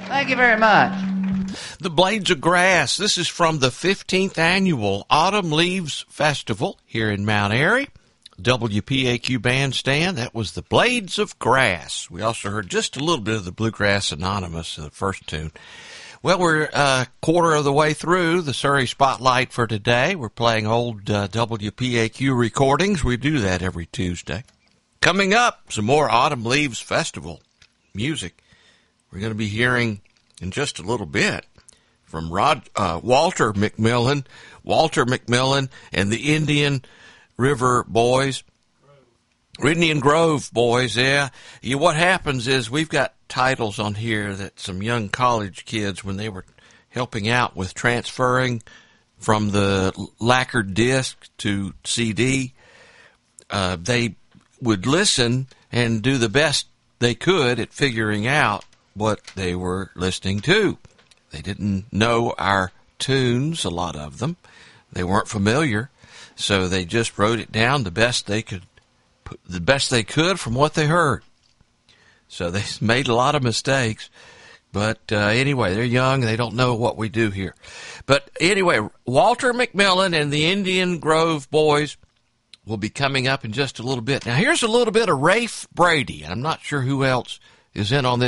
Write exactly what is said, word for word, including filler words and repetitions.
Thank you very much. The Blades of Grass. This is from the fifteenth Annual Autumn Leaves Festival here in Mount Airy. W P A Q Bandstand. That was the Blades of Grass. We also heard just a little bit of the Bluegrass Anonymous in the first tune. Well, we're a uh, quarter of the way through the Surrey Spotlight for today. We're playing old uh, W P A Q recordings. We do that every Tuesday. Coming up, some more Autumn Leaves Festival music. We're going to be hearing in just a little bit from Rod, uh, Walter McMillan, Walter McMillan and the Indian River Boys. Indian Grove Boys, yeah. You, what happens is we've got titles on here that some young college kids, when they were helping out with transferring from the lacquered disc to C D, uh, they would listen and do the best they could at figuring out what they were listening to. They didn't know our tunes, a lot of them. They weren't familiar, so they just wrote it down the best they could, the best they could from what they heard. So they made a lot of mistakes. But uh, anyway, they're young. They don't know what we do here. But anyway, Walter McMillan and the Indian Grove Boys will be coming up in just a little bit. Now, here's a little bit of Rafe Brady. And I'm not sure who else is in on this.